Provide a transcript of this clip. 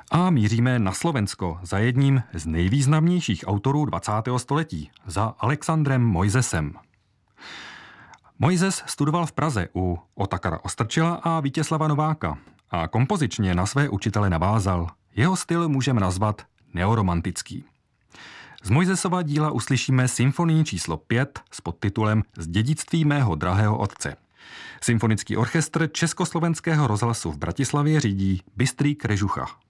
A míříme na Slovensko za jedním z nejvýznamnějších autorů 20. století, za Alexandrem Mojzesem. Mojzes studoval v Praze u Otakara Ostrčila a Vítězslava Nováka a kompozičně na své učitele navázal. Jeho styl můžeme nazvat neoromantický. Z Mojzesova díla uslyšíme symfonii číslo 5 s podtitulem Z dědictví mého drahého otce. Symfonický orchestr Československého rozhlasu v Bratislavě řídí Bystrý Krežucha.